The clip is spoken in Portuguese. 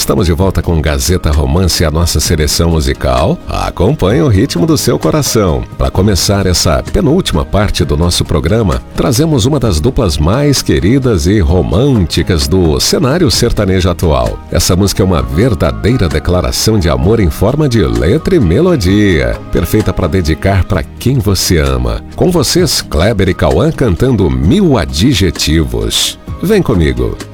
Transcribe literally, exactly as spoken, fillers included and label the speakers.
Speaker 1: Estamos de volta com Gazeta Romance, a nossa seleção musical. Acompanhe o ritmo do seu coração. Para começar essa penúltima parte do nosso programa, trazemos uma das duplas mais queridas e românticas do cenário sertanejo atual. Essa música é uma verdadeira declaração de amor em forma de letra e melodia, perfeita para dedicar para quem você ama. Com vocês, Kleber e Cauã cantando Mil Adjetivos. Vem comigo.